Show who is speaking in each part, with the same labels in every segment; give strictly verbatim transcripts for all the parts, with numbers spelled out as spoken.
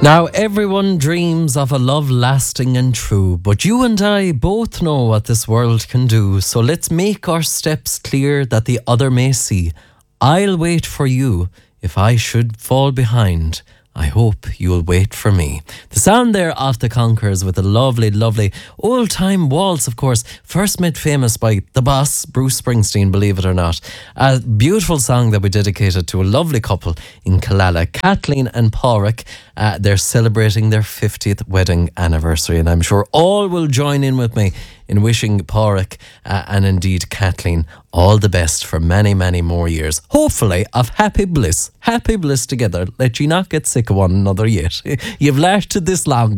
Speaker 1: Now, everyone dreams of a love lasting and true, but you and I both know what this world can do, so let's make our steps clear that the other may see. I'll wait for you. If I should fall behind, I hope you'll wait for me. The sound there of the Conquerors with a lovely, lovely old-time waltz, of course, first made famous by the boss, Bruce Springsteen, believe it or not. A beautiful song that we dedicated to a lovely couple in Killala, Kathleen and Pádraig. Uh, they're celebrating their fiftieth wedding anniversary, and I'm sure all will join in with me in wishing Pádraig uh, and indeed Kathleen all the best for many, many more years. Hopefully of happy bliss. Happy bliss together. Let you not get sick of one another yet. You've lasted this long.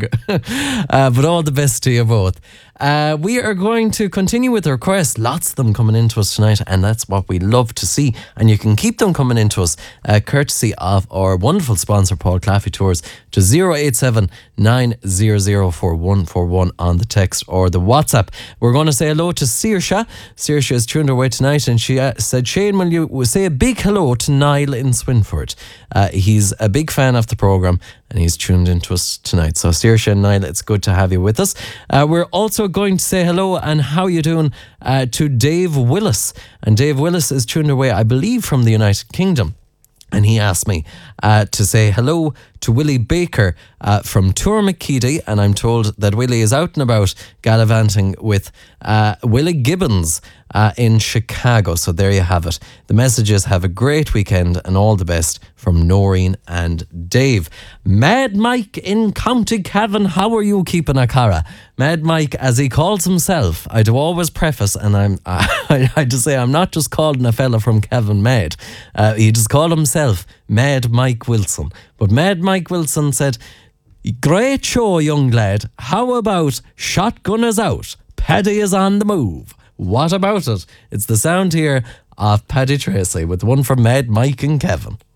Speaker 1: uh, but all the best to you both. Uh, we are going to continue with the requests. Lots of them coming into us tonight, and that's what we love to see. And you can keep them coming into us, uh, courtesy of our wonderful sponsor, Paul Claffey Tours, to zero eight seven nine zero zero four one four one on the text or the WhatsApp. We're going to say hello to Saoirse. Saoirse is tuned her way tonight, and she uh, said, Shane, will you say a big hello to Niall in Swinford? Uh, he's a big fan of the programme, and he's tuned into us tonight. So Saoirse and Niall, it's good to have you with us. Uh, we're also going to say hello and how you doing uh, to Dave Willis. And Dave Willis is tuned away, I believe, from the United Kingdom. And he asked me uh, to say hello to Willie Baker uh, from Tourmakeedy, and I'm told that Willie is out and about gallivanting with uh, Willie Gibbons uh, in Chicago. So there you have it. The messages: have a great weekend and all the best from Noreen and Dave. Mad Mike in County Cavan, how are you keeping a cara? Mad Mike, as he calls himself, I do always preface, and I'm I, I just say I'm not just calling a fella from Cavan mad. Uh, he just called himself Mad Mike Wilson. But Mad Mike Wilson said, great show, young lad. How about Shotgun is out, Paddy is on the move? What about it? It's the sound here of Paddy Tracy with one from Mad Mike and Kevin.